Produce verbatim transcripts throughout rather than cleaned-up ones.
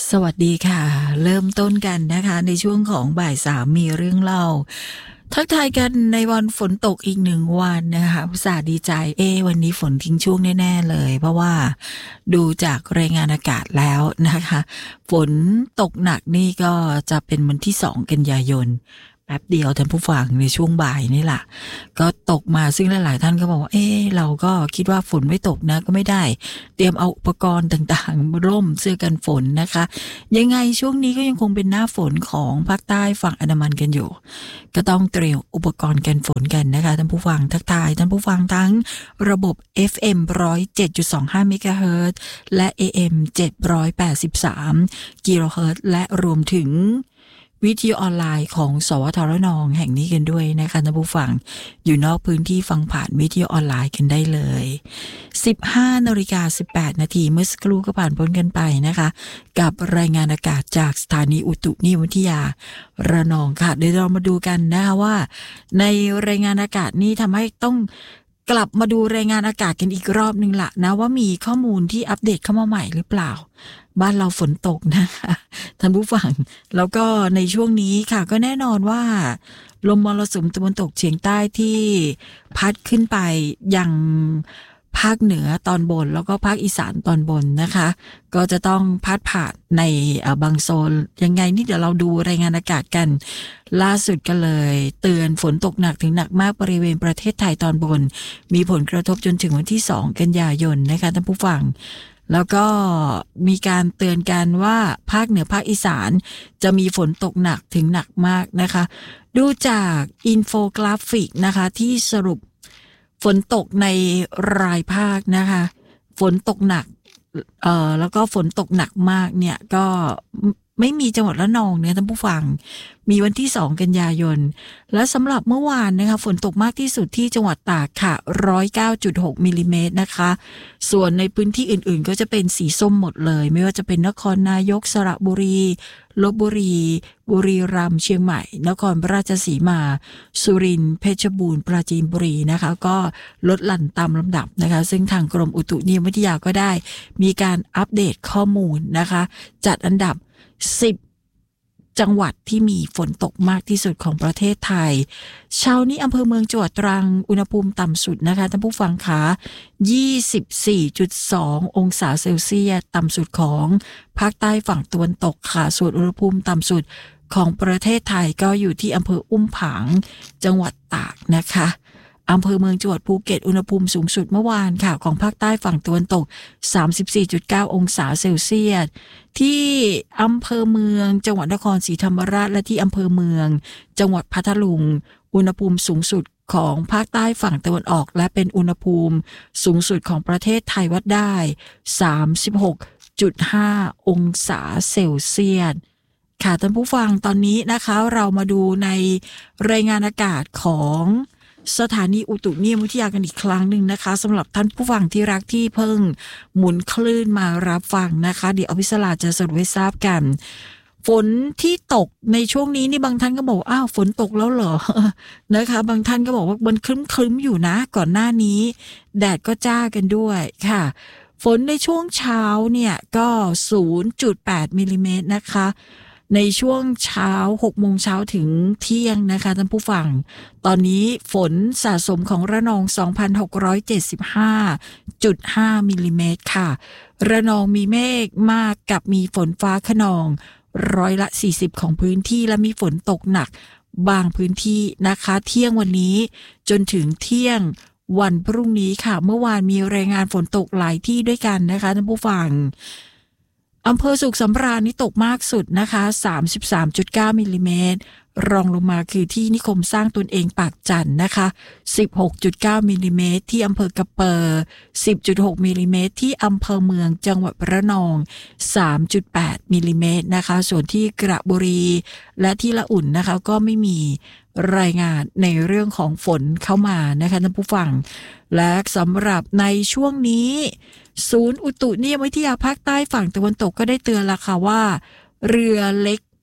สวัสดีค่ะเริ่มต้นกันนะคะในช่วงของบ่ายสามมีเรื่องเล่าทักทายกันในวันฝนตกอีกหนึ่งวันนะคะอุตส่าห์ดีใจเอวันนี้ฝนทิ้งช่วงแน่ๆเลยเพราะว่าดูจากรายงานอากาศแล้วนะคะฝนตกหนักนี่ก็จะเป็นวันที่สองกันยายนแป๊บเดียวท่านผู้ฟังในช่วงบ่ายนี่แหละก็ตกมาซึ่งหลายๆท่านก็บอกว่าเออเราก็คิดว่าฝนไม่ตกนะก็ไม่ได้เตรียมเอาอุปกรณ์ต่างๆร่มเสื้อกันฝนนะคะยังไงช่วงนี้ก็ยังคงเป็นหน้าฝนของภาคใต้ฝั่งอันดามันกันอยู่ก็ต้องเตรียมอุปกรณ์กันฝนกันนะคะท่านผู้ฟังทักทายท่านผู้ฟังทั้งระบบ เอฟ เอ็ม หนึ่งศูนย์เจ็ดจุดสองห้า เมกะเฮิรตซ์และ เอ เอ็ม เจ็ดร้อยแปดสิบสาม กิโลเฮิรตซ์และรวมถึงวิทยุออนไลน์ของสวทรนองแห่งนี้กันด้วยนะคะท่านผู้ฟังอยู่นอกพื้นที่ฟังผ่านวิทยุออนไลน์กันได้เลย สิบห้านาฬิกาสิบแปดนาทีเมื่อสักครู่ก็ผ่านพ้นกันไปนะคะกับรายงานอากาศจากสถานีอุตุนิยมวิทยาระนองค่ะเดี๋ยวเรามาดูกันนะคะว่าในรายงานอากาศนี้ทำให้ต้องกลับมาดูรายงานอากาศกันอีกรอบนึงละนะว่ามีข้อมูลที่อัปเดตเข้ามาใหม่หรือเปล่าบ้านเราฝนตกนะคะท่านผู้ฟังแล้วก็ในช่วงนี้ค่ะก็แน่นอนว่าลมมรสุมตะวันตกเฉียงใต้ที่พัดขึ้นไปยังภาคเหนือตอนบนแล้วก็ภาคอีสานตอนบนนะคะก็จะต้องพัดผ่านในบางโซนยังไงนี่เดี๋ยวเราดูรายงานอากาศกันล่าสุดกันเลยเตือนฝนตกหนักถึงหนักมากบริเวณประเทศไทยตอนบนมีผลกระทบจนถึงวันที่สองกันยายนนะคะท่านผู้ฟังแล้วก็มีการเตือนกันว่าภาคเหนือภาคอีสานจะมีฝนตกหนักถึงหนักมากนะคะดูจากอินโฟกราฟิกนะคะที่สรุปฝนตกในรายภาคนะคะฝนตกหนักเอ่อแล้วก็ฝนตกหนักมากเนี่ยก็ไม่มีจังหวัดระนองเนี่ยท่านผู้ฟังมีวันที่สองกันยายนและสำหรับเมื่อวานนะคะฝนตกมากที่สุดที่จังหวัดตากค่ะ หนึ่งร้อยเก้าจุดหก มิลลิเมตรนะคะส่วนในพื้นที่อื่นๆก็จะเป็นสีส้มหมดเลยไม่ว่าจะเป็นนครนายกสระบุรีลพบุรีบุรีรัมย์เชียงใหม่นครราชสีมาสุรินทร์เพชรบูรณ์ปราจีนบุรีนะคะก็ลดหลั่นตามลำดับนะคะซึ่งทางกรมอุตุนิยมวิทยาก็ได้มีการอัปเดตข้อมูลนะคะจัดอันดับสิบจังหวัดที่มีฝนตกมากที่สุดของประเทศไทยเช้านี้อำเภอเมืองจังหวัดตรังอุณหภูมิต่ำสุดนะคะท่านผู้ฟังคะ ยี่สิบสี่จุดสอง องศาเซลเซียสต่ำสุดของภาคใต้ฝั่งตะวันตกค่ะส่วนอุณหภูมิต่ำสุดของประเทศไทยก็อยู่ที่อำเภออุ้มผางจังหวัดตากนะคะอำเภอเมืองจังหวัดภูเก็ตอุณหภูมิสูงสุดเมื่อวานค่ะของภาคใต้ฝั่งตะวันตก สามสิบสี่จุดเก้า องศาเซลเซียสที่อำเภอเมืองจังหวัดนครศรีธรรมราชและที่อำเภอเมืองจังหวัดพัทลุงอุณหภูมิสูงสุดของภาคใต้ฝั่งตะวันออกและเป็นอุณหภูมิสูงสุดของประเทศไทยวัดได้ สามสิบหกจุดห้า องศาเซลเซียสค่ะท่านผู้ฟังตอนนี้นะคะเรามาดูในรายงานอากาศของสถานีอุตุนิยมวิทยากันอีกครั้งหนึ่งนะคะสำหรับท่านผู้ฟังที่รักที่เพิ่งหมุนคลื่นมารับฟังนะคะเดี๋ยวอภิสราจะสรุปให้ทราบกันฝนที่ตกในช่วงนี้นี่บางท่านก็บอกอ้าวฝนตกแล้วเหรอ นะคะบางท่านก็บอกว่ามันครึ้มๆอยู่นะก่อนหน้านี้แดดก็จ้ากันด้วยค่ะฝนในช่วงเช้าเนี่ยก็ ศูนย์จุดแปด มิลลิเมตรนะคะในช่วงเช้าหกโมงเช้าถึงเที่ยงนะคะท่านผู้ฟังตอนนี้ฝนสะสมของระนอง สองพันหกร้อยเจ็ดสิบห้าจุดห้า มิลลิเมตรค่ะระนองมีเมฆมากกับมีฝนฟ้าคะนองร้อยละสี่สิบของพื้นที่และมีฝนตกหนักบางพื้นที่นะคะเที่ยงวันนี้จนถึงเที่ยงวันพรุ่งนี้ค่ะเมื่อวานมีรายงานฝนตกหลายที่ด้วยกันนะคะท่านผู้ฟังอำเภอสุขสำราญนี่ตกมากสุดนะคะ สามสิบสามจุดเก้า มิลลิเมตรรองลงมาคือที่นิคมสร้างตนเองปากจันนะคะ สิบหกจุดเก้า มิลลิเมตรที่อำเภอกระเปอร์ สิบจุดหก มิลลิเมตรที่อำเภอเมืองจังหวัดระนอง สามจุดแปด มิลลิเมตรนะคะส่วนที่กระบุรีและที่ละอุ่นนะคะก็ไม่มีรายงานในเรื่องของฝนเข้ามานะคะท่านผู้ฟังและสำหรับในช่วงนี้ศูนย์อุตุนิยมวิทยาภาคใต้ฝั่งตะวันตกก็ได้เตือนละค่ะว่าเรือเล็ก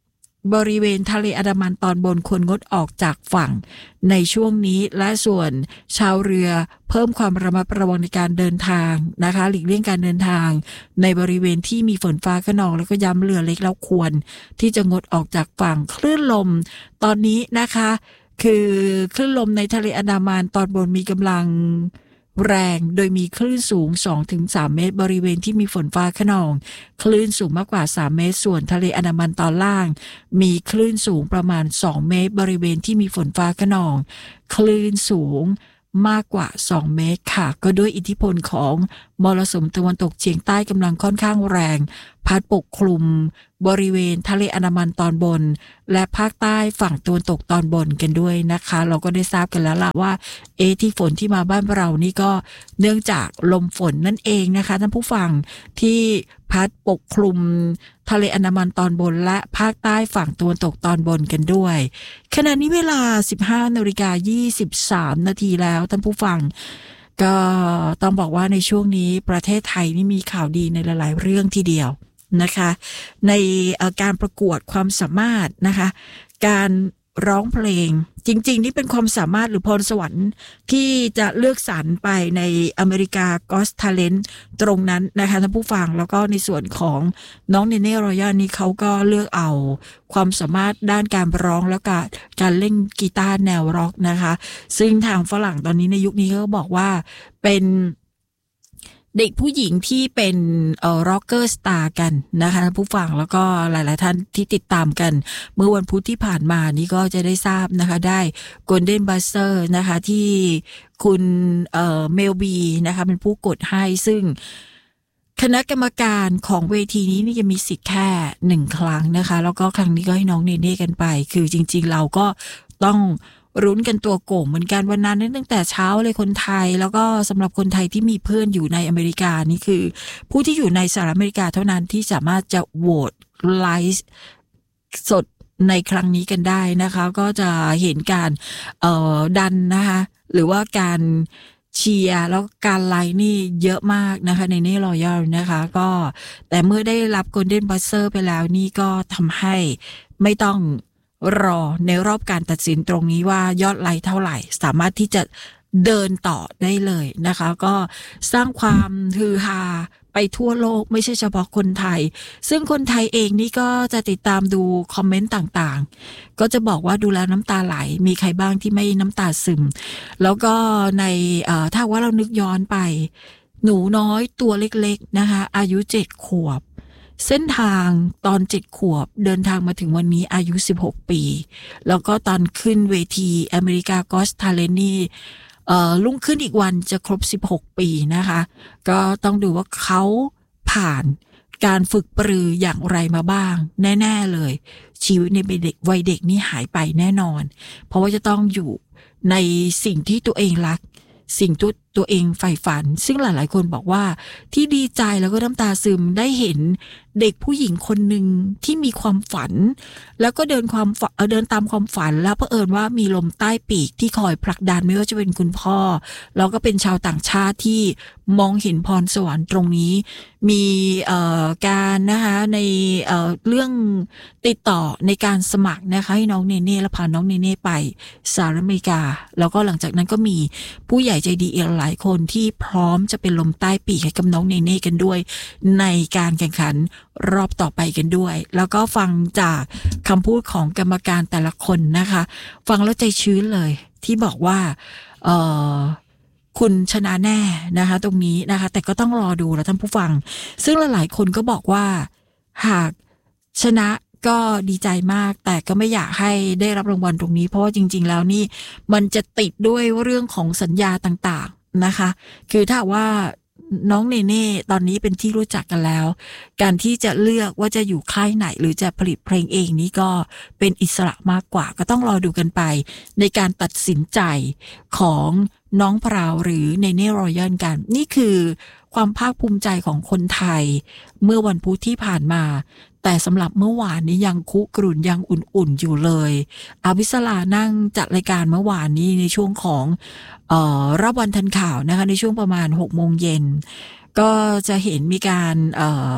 บริเวณทะเลอันดามันตอนบนควรงดออกจากฝั่งในช่วงนี้และส่วนชาวเรือเพิ่มความระมัดระวังในการเดินทางนะคะหลีกเลี่ยงการเดินทางในบริเวณที่มีฝนฟ้าคะนองแล้วก็ย้ำเรือเล็กแล้วควรที่จะงดออกจากฝั่งคลื่นลมตอนนี้นะคะคือคลื่นลมในทะเลอันดามันตอนบนมีกำลังแรงโดยมีคลื่นสูง สองถึงสาม เมตรบริเวณที่มีฝนฟ้าคะนองคลื่นสูงมากกว่าสามเมตรส่วนทะเลอันดามันตอนล่างมีคลื่นสูงประมาณสองเมตรบริเวณที่มีฝนฟ้าคะนองคลื่นสูงมากกว่าสองเมตรค่ะก็ด้วยอิทธิพลของมรสุมตะวันตกเฉียงใต้กำลังค่อนข้างแรงพัดปกคลุมบริเวณทะเลอันดามันตอนบนและภาคใต้ฝั่งตะวันตกตอนบนกันด้วยนะคะเราก็ได้ทราบกันแล้วล่ะว่าเอที่ฝนที่มาบ้านเรานี่ก็เนื่องจากลมฝนนั่นเองนะคะท่านผู้ฟังที่พัดปกคลุมทะเลอันดามันตอนบนและภาคใต้ฝั่งตะวันตกตอนบนกันด้วยขณะนี้เวลา สิบห้านาฬิกายี่สิบสาม นาทีแล้วท่านผู้ฟังก็ต้องบอกว่าในช่วงนี้ประเทศไทยนี่มีข่าวดีในหลายๆเรื่องทีเดียวนะคะในการประกวดความสามารถนะคะการร้องเพลงจริงๆนี่เป็นความสามารถหรือพรสวรรค์ที่จะเลือกสรรไปในอเมริกา Got Talent ตรงนั้นนะคะท่านผู้ฟังแล้วก็ในส่วนของน้องเนเน่รอยัลนี่เขาก็เลือกเอาความสามารถด้านการร้องแล้วก็การเล่นกีตาร์แนวร็อกนะคะซึ่งทางฝรั่งตอนนี้ในยุคนี้เขาบอกว่าเป็นเด็กผู้หญิงที่เป็นเอ่อร็อกเกอร์สตาร์กันนะคะผู้ฟังแล้วก็หลายๆท่านที่ติดตามกันเมื่อวันพุธที่ผ่านมานี้ก็จะได้ทราบนะคะได้ Golden Buzzer นะคะที่คุณเอ่อเมลบีนะคะเป็นผู้กดให้ซึ่งคณะกรรมการของเวทีนี้นี่จะมีสิทธิ์แค่หนึ่งครั้งนะคะแล้วก็ครั้งนี้ก็ให้น้องเนเน่กันไปคือจริงๆเราก็ต้องรุ้นกันตัวโก่งเหมือนกันวันนั้นตั้งแต่เช้าเลยคนไทยแล้วก็สำหรับคนไทยที่มีเพื่อนอยู่ในอเมริกานี่คือผู้ที่อยู่ในสหรัฐอเมริกาเท่านั้นที่สามารถจะโหวตไลฟ์สดในครั้งนี้กันได้นะคะก็จะเห็นการเอ่อดันนะคะหรือว่าการเชียร์แล้วการไลฟ์นี่เยอะมากนะคะในนี่รอยัลนะคะก็แต่เมื่อได้รับ Golden Buzzer ไปแล้วนี่ก็ทำให้ไม่ต้องรอในรอบการตัดสินตรงนี้ว่ายอดไลค์เท่าไหร่สามารถที่จะเดินต่อได้เลยนะคะก็สร้างความฮือฮาไปทั่วโลกไม่ใช่เฉพาะคนไทยซึ่งคนไทยเองนี่ก็จะติดตามดูคอมเมนต์ต่างๆก็จะบอกว่าดูแล้วน้ำตาไหลมีใครบ้างที่ไม่น้ำตาซึมแล้วก็ในถ้าว่าเรานึกย้อนไปหนูน้อยตัวเล็กๆนะคะอายุเจ็ดขวบเส้นทางตอนเจ็ดขวบเดินทางมาถึงวันนี้อายุสิบหกปีแล้วก็ตอนขึ้นเวทีอเมริกา Got Talent นี่เอ่อลุ่งขึ้นอีกวันจะครบสิบหกปีนะคะก็ต้องดูว่าเขาผ่านการฝึกปรืออย่างไรมาบ้างแน่ๆเลยชีวิตในเด็กวัยเด็กนี่หายไปแน่นอนเพราะว่าจะต้องอยู่ในสิ่งที่ตัวเองรักสิ่งตัวตัวเองใฝ่ฝันซึ่งหลายๆคนบอกว่าที่ดีใจแล้วก็น้ำตาซึมได้เห็นเด็กผู้หญิงคนหนึ่งที่มีความฝันแล้วก็เดินความเดินตามความฝันแล้วเผอิญว่ามีลมใต้ปีกที่คอยผลักดันไม่ว่าจะเป็นคุณพ่อแล้วก็เป็นชาวต่างชาติที่มองเห็นพรสวรรค์ตรงนี้มีเอ่อการนะคะในเอ่อเรื่องติดต่อในการสมัครนะคะให้น้องเนเน่และพาน้องเนเน่ไปสหรัฐอเมริกาแล้วก็หลังจากนั้นก็มีผู้ใหญ่ใจดีอีกหลายคนที่พร้อมจะเป็นลมใต้ปีกให้กับน้องเนเน่กันด้วยในการแข่งขันรอบต่อไปกันด้วยแล้วก็ฟังจากคำพูดของกรรมการแต่ละคนนะคะฟังแล้วใจชื้นเลยที่บอกว่าเอ่อคุณชนะแน่นะคะตรงนี้นะคะแต่ก็ต้องรอดูแล้วท่านผู้ฟังซึ่งหลายๆคนก็บอกว่าหากชนะก็ดีใจมากแต่ก็ไม่อยากให้ได้รับรางวัลตรงนี้เพราะว่าจริงๆแล้วนี่มันจะติดด้วยเรื่องของสัญญาต่างๆนะคะคือถ้าว่าน้องเนเน่ตอนนี้เป็นที่รู้จักกันแล้วการที่จะเลือกว่าจะอยู่ค่ายไหนหรือจะผลิตเพลงเองนี้ก็เป็นอิสระมากกว่าก็ต้องรอดูกันไปในการตัดสินใจของน้องพราวหรือเนเน่รอยัลกันนี่คือความภาคภูมิใจของคนไทยเมื่อวันพุธที่ผ่านมาแต่สำหรับเมื่อวานนี้ยังคุกรุ่นยังอุ่นๆอยู่เลยอภิสรานั่งจัดรายการเมื่อวานนี้ในช่วงของเอ่อรอบวันทันข่าวนะคะในช่วงประมาณหกโมงเย็นก็จะเห็นมีการเอ่อ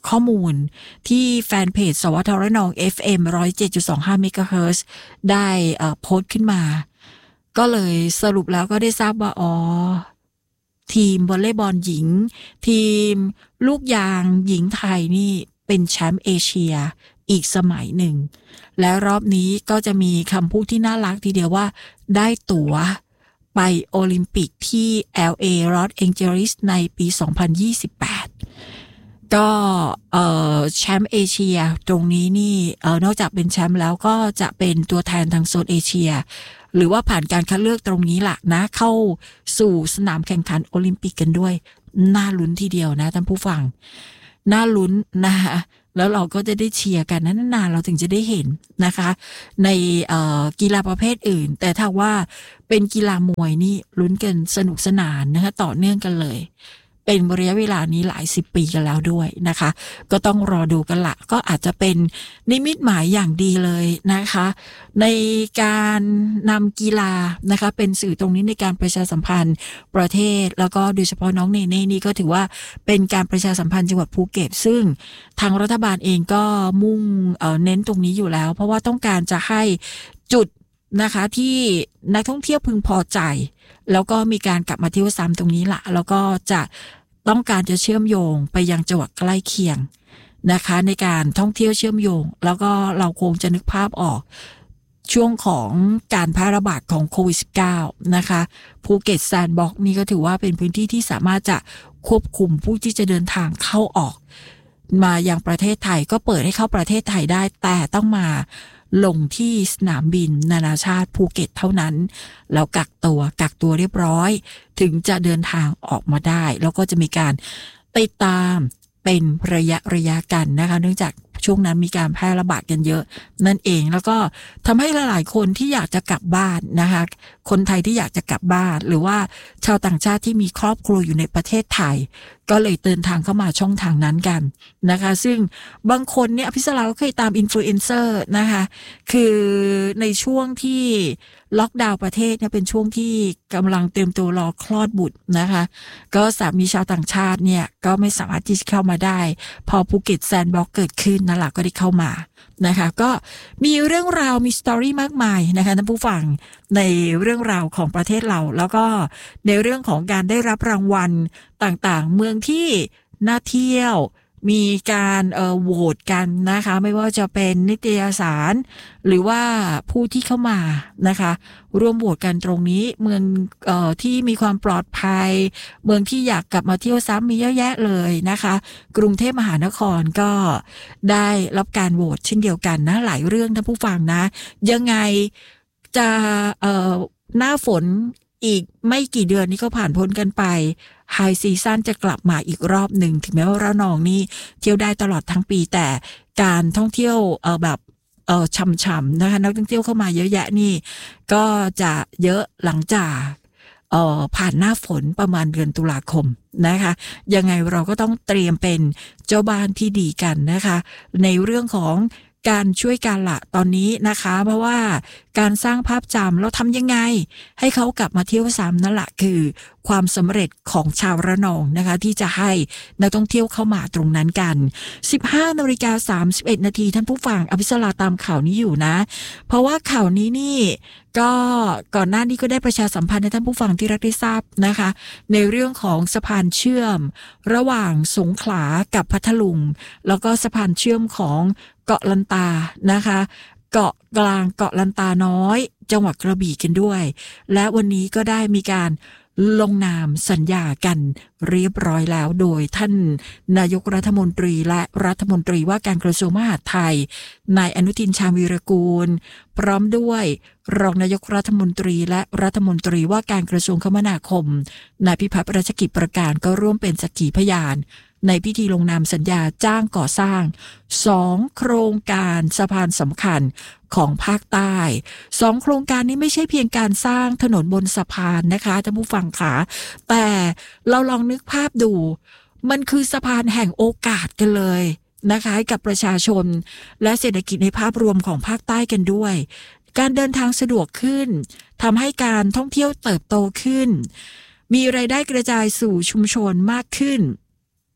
ข้อมูลที่แฟนเพจสวทระนอง เอฟ เอ็ม หนึ่งศูนย์เจ็ดจุดสองห้า เมกะเฮิรตซ์ได้โพสต์ขึ้นมาก็เลยสรุปแล้วก็ได้ทราบว่าอ๋อทีมวอลเลย์บอลหญิงทีมลูกยางหญิงไทยนี่เป็นแชมป์เอเชียอีกสมัยหนึ่งและรอบนี้ก็จะมีคำพูดที่น่ารักทีเดียวว่าได้ตั๋วไปโอลิมปิกที่ แอล เอ Los Angeles ในปี สองพันยี่สิบแปด ก็เอ่อแชมป์เอเชียตรงนี้นี่เอ่อนอกจากเป็นแชมป์แล้วก็จะเป็นตัวแทนทางโซนเอเชียหรือว่าผ่านการคัดเลือกตรงนี้ล่ะนะเข้าสู่สนามแข่งขันโอลิมปิกกันด้วยน่าลุ้นทีเดียวนะท่านผู้ฟังน่าลุ้นนะคะแล้วเราก็จะได้เชียร์กันนานๆเราถึงจะได้เห็นนะคะในเอ่อกีฬาประเภทอื่นแต่ถ้าว่าเป็นกีฬามวยนี่ลุ้นกันสนุกสนานนะคะต่อเนื่องกันเลยเป็นระยะเวลานี้หลายสิบปีกันแล้วด้วยนะคะก็ต้องรอดูกันละก็อาจจะเป็นนิมิตหมายอย่างดีเลยนะคะในการนำกีฬานะคะเป็นสื่อตรงนี้ในการประชาสัมพันธ์ประเทศแล้วก็โดยเฉพาะน้องเนเน่นี่ก็ถือว่าเป็นการประชาสัมพันธ์จังหวัดภูเก็ตซึ่งทางรัฐบาลเองก็มุ่งเอ่อเน้นตรงนี้อยู่แล้วเพราะว่าต้องการจะให้จุดนะคะที่นักท่องเที่ยวพึงพอใจแล้วก็มีการกลับมาเที่ยวซ้ำตรงนี้ละแล้วก็จะต้องการจะเชื่อมโยงไปยังจังหวัดใกล้เคียงนะคะในการท่องเที่ยวเชื่อมโยงแล้วก็เราคงจะนึกภาพออกช่วงของการแพร่ระบาดของโควิด สิบเก้า นะคะภูเก็ตแซนด์บ็อกซ์นี่ก็ถือว่าเป็นพื้นที่ที่สามารถจะควบคุมผู้ที่จะเดินทางเข้าออกมายังประเทศไทยก็เปิดให้เข้าประเทศไทยได้แต่ต้องมาลงที่สนามบินนานาชาติภูเก็ตเท่านั้นแล้วกักตัวกักตัวเรียบร้อยถึงจะเดินทางออกมาได้แล้วก็จะมีการติดตามเป็นระยะระยะกันนะคะเนื่องจากช่วงนั้นมีการแพร่ระบาดกันเยอะนั่นเองแล้วก็ทำให้หลายๆคนที่อยากจะกลับบ้านนะคะคนไทยที่อยากจะกลับบ้านหรือว่าชาวต่างชาติที่มีครอบครัวอยู่ในประเทศไทยก็เลยเดินทางเข้ามาช่องทางนั้นกันนะคะซึ่งบางคนเนี่ยพิศราก็เคยตามอินฟลูเอนเซอร์นะคะคือในช่วงที่ล็อกดาวน์ประเทศเนี่ยเป็นช่วงที่กำลังเตรียมตัวรอคลอดบุตรนะคะก็สามีชาวต่างชาติเนี่ยก็ไม่สามารถที่จะเข้ามาได้พอภูเก็ตแซนด์บ็อกซ์เกิดขึ้นนั่นแหละก็ได้เข้ามานะคะก็มีเรื่องราวมีสตอรี่มากมายนะคะท่านผู้ฟังในเรื่องราวของประเทศเราแล้วก็ในเรื่องของการได้รับรางวัลต่างๆเมืองที่น่าเที่ยวมีการเอ่อโหวตกันนะคะไม่ว่าจะเป็นนิตยสารหรือว่าผู้ที่เข้ามานะคะร่วมโหวตกันตรงนี้เมืองเอ่อที่มีความปลอดภัยเมืองที่อยากกลับมาเที่ยวซ้ำมีเยอะแยะเลยนะคะกรุงเทพมหานครก็ได้รับการโหวตเช่นเดียวกันนะหลายเรื่องท่านผู้ฟังนะยังไงจะเอ่อหน้าฝนอีกไม่กี่เดือนนี้ก็ผ่านพ้นกันไปไฮซีซั่นจะกลับมาอีกรอบหนึ่งถึงแม้ว่าระนองนี่เที่ยวได้ตลอดทั้งปีแต่การท่องเที่ยวเออแบบเออช่ำๆนะคะนักท่องเที่ยวเข้ามาเยอะแยะนี่ก็จะเยอะหลังจากเอ่อผ่านหน้าฝนประมาณเดือนตุลาคมนะคะยังไงเราก็ต้องเตรียมเป็นเจ้าบ้านที่ดีกันนะคะในเรื่องของการช่วยกันละตอนนี้นะคะเพราะว่าการสร้างภาพจำเราทำยังไงให้เขากลับมาเที่ยวซ้ำนั่นแหละคือความสำเร็จของชาวระนองนะคะที่จะให้นักท่องเที่ยวเข้ามาตรงนั้นกัน สิบห้านาฬิกาสามสิบเอ็ดนาทีท่านผู้ฟังอภิสราตามข่าวนี้อยู่นะเพราะว่าข่าวนี้นี่ก็ก่อนหน้านี้ก็ได้ประชาสัมพันธ์ให้ท่านผู้ฟังที่รักได้ทราบนะคะในเรื่องของสะพานเชื่อมระหว่างสงขลากับพัทลุงแล้วก็สะพานเชื่อมของเกาะลันตานะคะเกาะกลางเกาะลันตาน้อยจังหวัดกระบี่กันด้วยและวันนี้ก็ได้มีการลงนามสัญญากันเรียบร้อยแล้วโดยท่านนายกรัฐมนตรีและรัฐมนตรีว่าการกระทรวงมหาดไทยนายอนุทินชาญวีรกูลพร้อมด้วยรองนายกรัฐมนตรีและรัฐมนตรีว่าการกระทรวงคมนาคมนายพิพัฒน์รัชกิจประการก็ร่วมเป็นสักขีพยานในพิธีลงนามสัญญาจ้างก่อสร้างสองโครงการสะพานสำคัญของภาคใต้สองโครงการนี้ไม่ใช่เพียงการสร้างถนนบนสะพานนะคะท่านผู้ฟังขาแต่เราลองนึกภาพดูมันคือสะพานแห่งโอกาสกันเลยนะคะให้กับประชาชนและเศรษฐกิจในภาพรวมของภาคใต้กันด้วยการเดินทางสะดวกขึ้นทำให้การท่องเที่ยวเติบโตขึ้นมีรายได้กระจายสู่ชุมชนมากขึ้น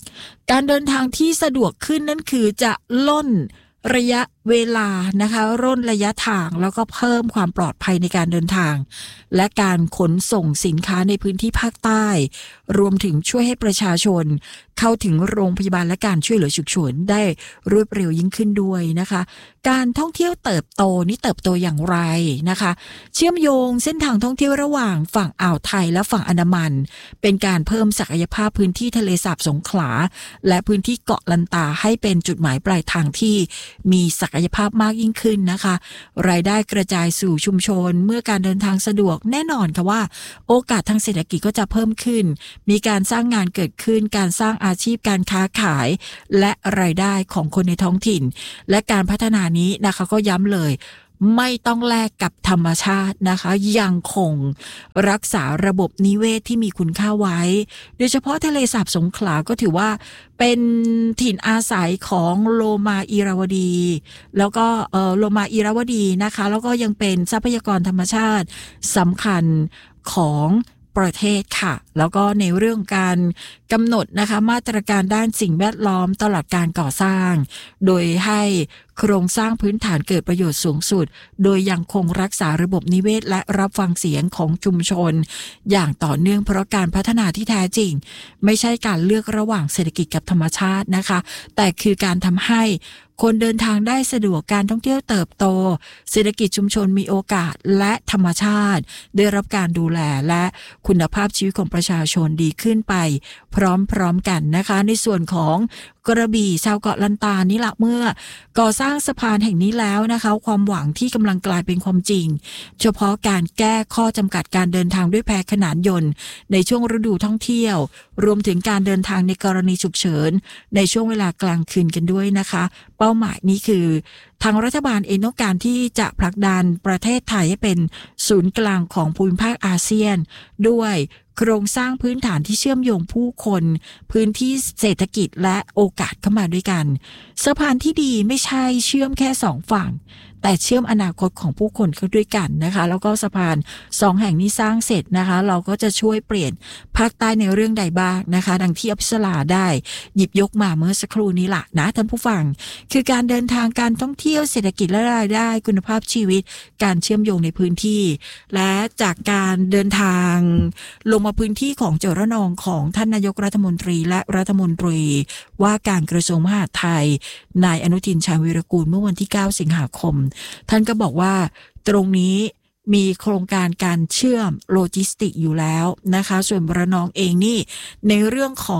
การเดินทางที่สะดวกขึ้นนั่นคือจะล่นระยะเวลานะคะร่นระยะทางแล้วก็เพิ่มความปลอดภัยในการเดินทางและการขนส่งสินค้าในพื้นที่ภาคใต้รวมถึงช่วยให้ประชาชนเข้าถึงโรงพยาบาลและการช่วยเหลือฉุกเฉินได้รวดเร็วยิ่งขึ้นด้วยนะคะการท่องเที่ยวเติบโตนี่เติบโตอย่างไรนะคะเชื่อมโยงเส้นทางท่องเที่ยวระหว่างฝั่งอ่าวไทยและฝั่งอันดามันเป็นการเพิ่มศักยภาพพื้นที่ทะเลสาบสงขลาและพื้นที่เกาะลันตาให้เป็นจุดหมายปลายทางที่มีศักยภาพมากยิ่งขึ้นนะคะรายได้กระจายสู่ชุมชนเมื่อการเดินทางสะดวกแน่นอนค่ะว่าโอกาสทางเศรษฐกิจก็จะเพิ่มขึ้นมีการสร้างงานเกิดขึ้นการสร้างอาชีพการค้าขายและรายได้ของคนในท้องถิ่นและการพัฒนานี้นะคะก็ย้ำเลยไม่ต้องแลกกับธรรมชาตินะคะยังคงรักษาระบบนิเวศที่มีคุณค่าไว้โดยเฉพาะทะเลสาบสงขลาก็ถือว่าเป็นถิ่นอาศัยของโลมาอิราวดีแล้วก็เอ่อโลมาอิราวดีนะคะแล้วก็ยังเป็นทรัพยากรธรรมชาติสำคัญของประเทศค่ะแล้วก็ในเรื่องการกำหนดนะคะมาตรการด้านสิ่งแวดล้อมตลอดการก่อสร้างโดยให้โครงสร้างพื้นฐานเกิดประโยชน์สูงสุดโดยยังคงรักษาระบบนิเวศและรับฟังเสียงของชุมชนอย่างต่อเนื่องเพราะการพัฒนาที่แท้จริงไม่ใช่การเลือกระหว่างเศรษฐกิจกับธรรมชาตินะคะแต่คือการทำให้คนเดินทางได้สะดวกการท่องเที่ยวเติบโตเศรษฐกิจชุมชนมีโอกาสและธรรมชาติได้รับการดูแลและคุณภาพชีวิตของประชาชนดีขึ้นไปพร้อมๆกันนะคะในส่วนของกระบี่ชาวเกาะลันตานี่ละเมื่อก่อสร้างสะพานแห่งนี้แล้วนะคะความหวังที่กำลังกลายเป็นความจริงเฉพาะการแก้ข้อจำกัดการเดินทางด้วยแพขนานยนต์ในช่วงฤดูท่องเที่ยวรวมถึงการเดินทางในกรณีฉุกเฉินในช่วงเวลากลางคืนกันด้วยนะคะเป้าหมายนี้คือทางรัฐบาลเองต้องการที่จะผลักดันประเทศไทยให้เป็นศูนย์กลางของภูมิภาคอาเซียนด้วยโครงสร้างพื้นฐานที่เชื่อมโยงผู้คนพื้นที่เศรษฐกิจและโอกาสเข้ามาด้วยกันสะพานที่ดีไม่ใช่เชื่อมแค่สองฝั่งแต่เชื่อมอนาคตของผู้คนเข้าด้วยกันนะคะแล้วก็สะพานสองแห่งนี้สร้างเสร็จนะคะเราก็จะช่วยเปลี่ยนภาคใต้ในเรื่องใดบ้างนะคะดังที่อภิสราได้หยิบยกมาเมื่อสักครู่นี้ล่ะนะท่านผู้ฟังคือการเดินทางการท่องเที่ยวเศรษฐกิจและรายได้คุณภาพชีวิตการเชื่อมโยงในพื้นที่และจากการเดินทางลงมาพื้นที่ของจังหวัดระนองของท่านนายกรัฐมนตรีและรัฐมนตรีว่าการกระทรวงมหาดไทยนายอนุทินชาญวีรกูลเมื่อวันที่เก้าสิงหาคมท่านก็บอกว่าตรงนี้มีโครงการการเชื่อมโลจิสติกอยู่แล้วนะคะส่วนระนองเองนี่ในเรื่องของ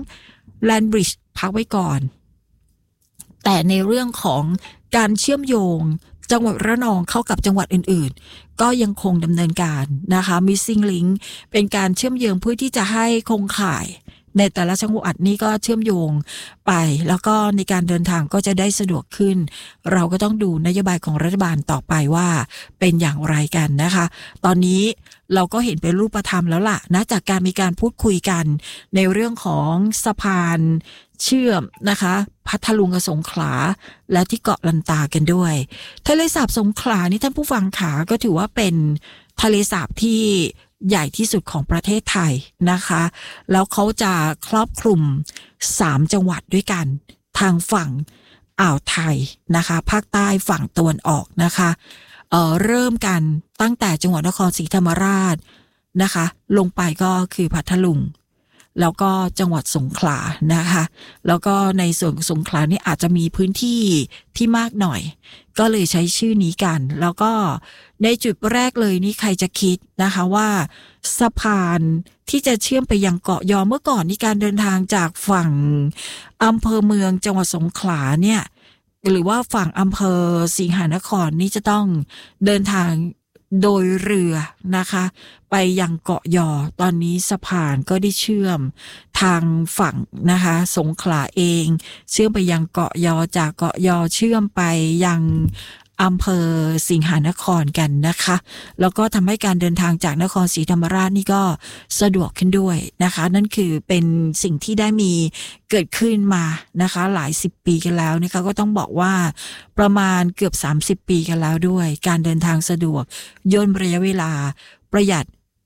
Land Bridge พักไว้ก่อนแต่ในเรื่องของการเชื่อมโยงจังหวัดระนองเข้ากับจังหวัดอื่นๆก็ยังคงดำเนินการนะคะ Missing Link เป็นการเชื่อมโยงเพื่อที่จะให้โครงข่ายในแต่ละจังหวัดนี้ก็เชื่อมโยงไปแล้วก็ในการเดินทางก็จะได้สะดวกขึ้นเราก็ต้องดูนโยบายของรัฐบาลต่อไปว่าเป็นอย่างไรกันนะคะตอนนี้เราก็เห็นเป็นรูปธรรมแล้วล่ะนะจากการมีการพูดคุยกันในเรื่องของสะพานเชื่อมนะคะพัทลุงกับสงขลาและที่เกาะลันตากันด้วยทะเลสาบสงขลานี่ท่านผู้ฟังขาก็ถือว่าเป็นทะเลสาบที่ใหญ่ที่สุดของประเทศไทยนะคะแล้วเขาจะครอบคลุมสามจังหวัดด้วยกันทางฝั่งอ่าวไทยนะคะภาคใต้ฝั่งตะวันออกนะคะเอ่อเริ่มกันตั้งแต่จังหวัดนครศรีธรรมราชนะคะลงไปก็คือพัทลุงแล้วก็จังหวัดสงขลานะคะแล้วก็ในส่วนสงขลานี่อาจจะมีพื้นที่ที่มากหน่อยก็เลยใช้ชื่อนี้กันแล้วก็ในจุดแรกเลยนี่ใครจะคิดนะคะว่าสะพานที่จะเชื่อมไปยังเกาะยอเมื่อก่อนนี่การเดินทางจากฝั่งอำเภอเมืองจังหวัดสงขลาเนี่ยหรือว่าฝั่งอำเภอสิงหนครนี่จะต้องเดินทางโดยเรือนะคะไปยังเกาะยอตอนนี้สะพานก็ได้เชื่อมทางฝั่งนะคะสงขลาเองเชื่อมไปยังเกาะยอจากเกาะยอเชื่อมไปยังอำเภอสิงหนครกันนะคะแล้วก็ทำให้การเดินทางจากนครศรีธรรมราชนี่ก็สะดวกขึ้นด้วยนะคะนั่นคือเป็นสิ่งที่ได้มีเกิดขึ้นมานะคะหลายสิบปีกันแล้วนะคะก็ต้องบอกว่าประมาณเกือบสามสิบปีกันแล้วด้วยการเดินทางสะดวกย่นระยะเวลาประหยัด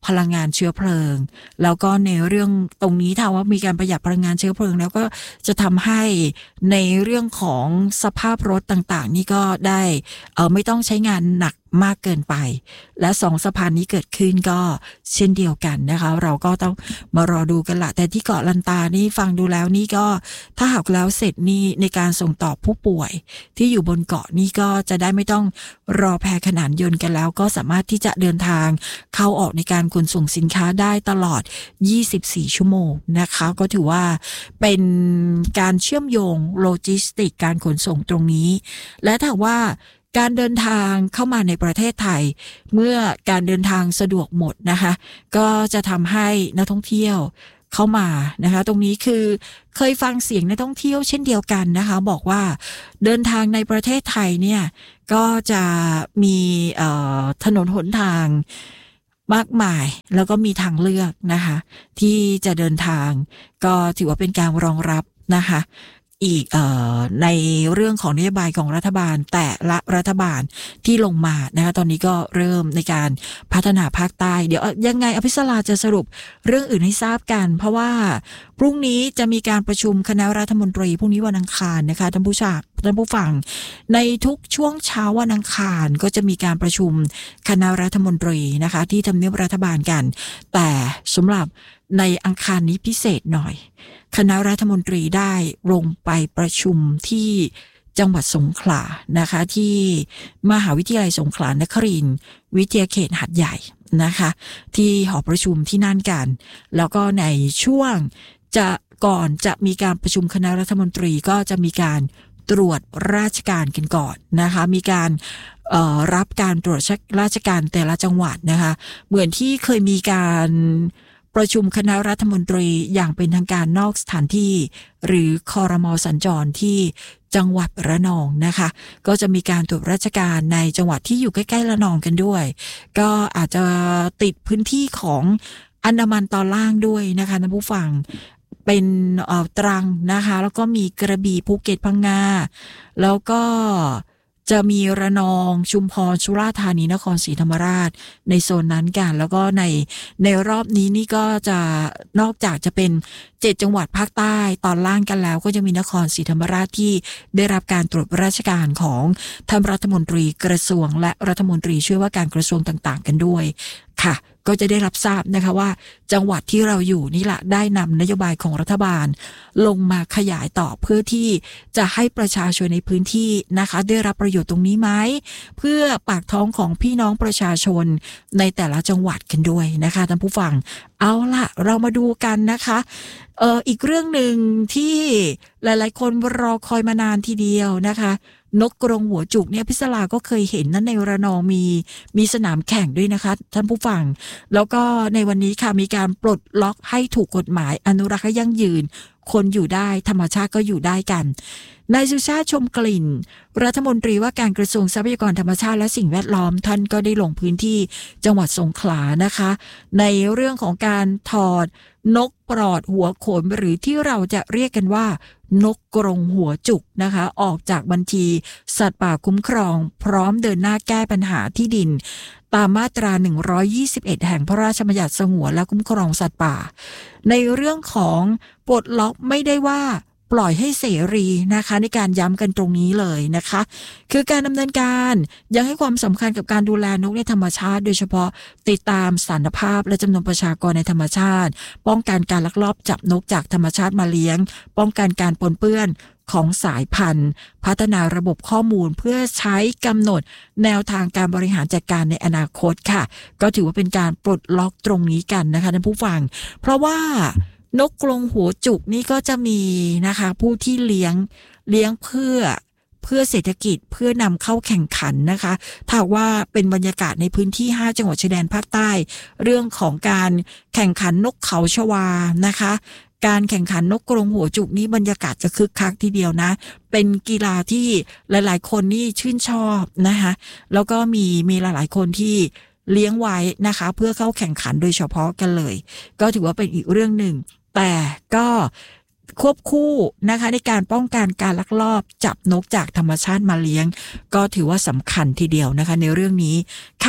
พลังงานเชื้อเพลิงแล้วก็ในเรื่องตรงนี้ถ้าว่ามีการประหยัดพลังงานเชื้อเพลิงแล้วก็จะทำให้ในเรื่องของสภาพรถต่างๆนี่ก็ได้เอ่อไม่ต้องใช้งานหนักมากเกินไปและสองสะพานนี้เกิดขึ้นก็เช่นเดียวกันนะคะเราก็ต้องมารอดูกันละแต่ที่เกาะลันตานี่ฟังดูแล้วนี่ก็ถ้าหากแล้วเสร็จนี่ในการส่งต่อผู้ป่วยที่อยู่บนเกาะนี่ก็จะได้ไม่ต้องรอแพขนานยนต์กันแล้วก็สามารถที่จะเดินทางเข้าออกในการขนส่งสินค้าได้ตลอดยี่สิบสี่ชั่วโมงนะคะก็ถือว่าเป็นการเชื่อมโยงโลจิสติกการขนส่งตรงนี้และถ้าว่าการเดินทางเข้ามาในประเทศไทยเมื่อการเดินทางสะดวกหมดนะคะก็จะทำให้นักท่องเที่ยวเข้ามานะคะตรงนี้คือเคยฟังเสียงนักท่องเที่ยวเช่นเดียวกันนะคะบอกว่าเดินทางในประเทศไทยเนี่ยก็จะมีเอ่อถนนหนทางมากมายแล้วก็มีทางเลือกนะคะที่จะเดินทางก็ถือว่าเป็นการรองรับนะคะอีกเอ่อในเรื่องของนโยบายของรัฐบาลแต่ละรัฐบาลที่ลงมานะคะตอนนี้ก็เริ่มในการพัฒนาภาคใต้เดี๋ยวยังไงอภิสราจะสรุปเรื่องอื่นให้ทราบกันเพราะว่าพรุ่งนี้จะมีการประชุมคณะรัฐมนตรีพรุ่งนี้วันอังคารนะคะท่านผู้ชมท่านผู้ฟังในทุกช่วงเช้าวันอังคารก็จะมีการประชุมคณะรัฐมนตรีนะคะที่ทำเนียบรัฐบาลกันแต่สำหรับในอังคารนี้พิเศษหน่อยคณะรัฐมนตรีได้ลงไปประชุมที่จังหวัดสงขลานะคะที่มหาวิทยาลัยสงขลานครินทร์วิทยาเขตหาดใหญ่นะคะที่หอประชุมที่นั่นกันแล้วก็ในช่วงจะก่อนจะมีการประชุมคณะรัฐมนตรีก็จะมีการตรวจราชการกันก่อนนะคะมีการเอ่อรับการตรวจราชการแต่ละจังหวัดนะคะเหมือนที่เคยมีการประชุมคณะรัฐมนตรีอย่างเป็นทางการนอกสถานที่หรือครม.สัญจรที่จังหวัดระนองนะคะก็จะมีการตรวจราชการในจังหวัดที่อยู่ใกล้ๆระนองกันด้วยก็อาจจะติดพื้นที่ของอันดามันตอนล่างด้วยนะคะท่านผู้ฟังเป็นเอ่อตรังนะคะแล้วก็มีกระบี่ภูเก็ตพังงาแล้วก็จะมีระนองชุมพรสุราษฎร์ธานีนครศรีธรรมราชในโซนนั้นกันแล้วก็ในในรอบนี้นี่ก็จะนอกจากจะเป็นเจ็ดจังหวัดภาคใต้ตอนล่างกันแล้วก็จะมีนครศรีธรรมราชที่ได้รับการตรวจราชการของท่านรัฐมนตรีกระทรวงและรัฐมนตรีช่วยว่าการกระทรวงต่างๆกันด้วยค่ะก็จะได้รับทราบนะคะว่าจังหวัดที่เราอยู่นี่แหละได้นำนโยบายของรัฐบาลลงมาขยายต่อเพื่อที่จะให้ประชาชนในพื้นที่นะคะได้รับประโยชน์ตรงนี้ไหมเพื่อปากท้องของพี่น้องประชาชนในแต่ละจังหวัดกันด้วยนะคะท่านผู้ฟังเอาล่ะเรามาดูกันนะคะเอ่ออีกเรื่องหนึ่งที่หลายๆคนรอคอยมานานทีเดียวนะคะนกกรงหัวจุกเนี่ยพิศลาก็เคยเห็นนั้นในระนองมีมีสนามแข่งด้วยนะคะท่านผู้ฟังแล้วก็ในวันนี้ค่ะมีการปลดล็อกให้ถูกกฎหมายอนุรักษ์ยั่งยืนคนอยู่ได้ธรรมชาติก็อยู่ได้กันนายสุชาติชมกลิ่นรัฐมนตรีว่าการกระทรวงทรัพยากรธรรมชาติและสิ่งแวดล้อมท่านก็ได้ลงพื้นที่จังหวัดสงขลานะคะในเรื่องของการถอดนกปลอดหัวโขนหรือที่เราจะเรียกกันว่านกกรงหัวจุกนะคะออกจากบัญชีสัตว์ป่าคุ้มครองพร้อมเดินหน้าแก้ปัญหาที่ดินตามมาตราหนึ่งร้อยยี่สิบเอ็ดแห่งพระราชบัญญัติสงวนและคุ้มครองสัตว์ป่าในเรื่องของปลดล็อกไม่ได้ว่าปล่อยให้เสรีนะคะในการย้ำกันตรงนี้เลยนะคะคือการดำเนินการยังให้ความสำคัญกับการดูแลนกในธรรมชาติโดยเฉพาะติดตามสารภาพและจำนวนประชากรในธรรมชาติป้องกันการลักลอบจับนกจากธรรมชาติมาเลี้ยงป้องกันการปนเปื้อนของสายพันธุ์พัฒนาระบบข้อมูลเพื่อใช้กำหนดแนวทางการบริหารจัดการในอนาคตค่ะก็ถือว่าเป็นการปลดล็อกตรงนี้กันนะคะท่านผู้ฟังเพราะว่านกกรงหัวจุกนี่ก็จะมีนะคะผู้ที่เลี้ยงเลี้ยงเพื่อเพื่อเศรษฐกิจเพื่อนำเข้าแข่งขันนะคะถ้าว่าเป็นบรรยากาศในพื้นที่ห้าจังหวัดชายแดนภาคใต้เรื่องของการแข่งขันนกเขาชวานะคะการแข่งขันนกกรงหัวจุกนี้บรรยากาศจะคึกคักทีเดียวนะเป็นกีฬาที่หลายๆคนนี่ชื่นชอบนะคะแล้วก็มีมีหลายๆคนที่เลี้ยงไว้นะคะเพื่อเข้าแข่งขันโดยเฉพาะกันเลยก็ถือว่าเป็นอีกเรื่องหนึ่งแต่ก็ควบคู่นะคะในการป้องกันการลักลอบจับนกจากธรรมชาติมาเลี้ยงก็ถือว่าสำคัญทีเดียวนะคะในเรื่องนี้ค่ะ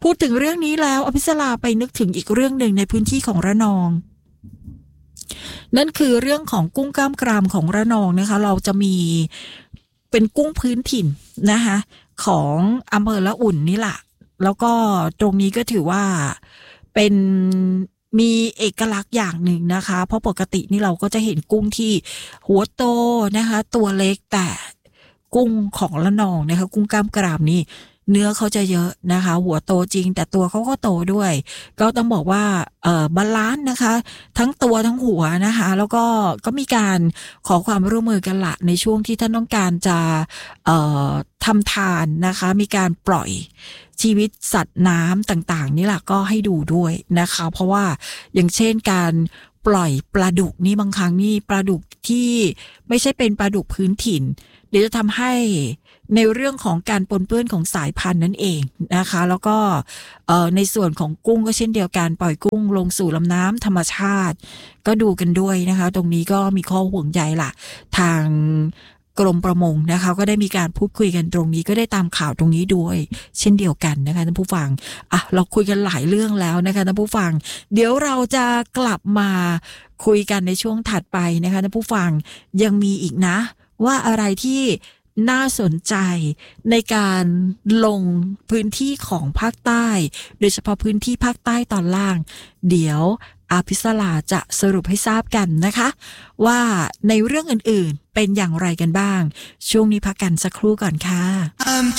พูดถึงเรื่องนี้แล้วอภิสราไปนึกถึงอีกเรื่องหนึ่งในพื้นที่ของระนองนั่นคือเรื่องของกุ้งกล้ามกรามของระนองนะคะเราจะมีเป็นกุ้งพื้นถิ่นนะคะของอำเภอละอุ่นนี่แหละแล้วก็ตรงนี้ก็ถือว่าเป็นมีเอกลักษณ์อย่างหนึ่งนะคะเพราะปกตินี่เราก็จะเห็นกุ้งที่หัวโตนะคะตัวเล็กแต่กุ้งของระนองนะคะกุ้งกล้ามกรามนี่เนื้อเขาจะเยอะนะคะหัวโตจริงแต่ตัวเขาก็โตด้วยก็ต้องบอกว่าเอ่อบาลานซ์นะคะทั้งตัวทั้งหัวนะคะแล้วก็ก็มีการขอความร่วมมือกันละในช่วงที่ท่านต้องการจะเอ่อทำทานนะคะมีการปล่อยชีวิตสัตว์น้ำต่างๆนี่แหละก็ให้ดูด้วยนะคะเพราะว่าอย่างเช่นการปล่อยปลาดุกนี่บางครั้งนี่ปลาดุกที่ไม่ใช่เป็นปลาดุกพื้นถิ่นเดี๋ยวจะทำให้ในเรื่องของการปนเปื้อนของสายพันธุ์นั่นเองนะคะแล้วก็ในส่วนของกุ้งก็เช่นเดียวกันปล่อยกุ้งลงสู่ลำน้ำธรรมชาติก็ดูกันด้วยนะคะตรงนี้ก็มีข้อห่วงใยล่ะทางกรมประมงนะคะก็ได้มีการพูดคุยกันตรงนี้ก็ได้ตามข่าวตรงนี้ด้วยเช่นเดียวกันนะคะท่านผู้ฟังอ่ะเราคุยกันหลายเรื่องแล้วนะคะท่านผู้ฟังเดี๋ยวเราจะกลับมาคุยกันในช่วงถัดไปนะคะท่านผู้ฟังยังมีอีกนะว่าอะไรที่น่าสนใจในการลงพื้นที่ของภาคใต้โดยเฉพาะพื้นที่ภาคใต้ตอนล่างเดี๋ยวอภิสราจะสรุปให้ทราบกันนะคะว่าในเรื่องอื่นๆเป็นอย่างไรกันบ้างช่วงนี้พักกันสักครู่ก่อนค่ะ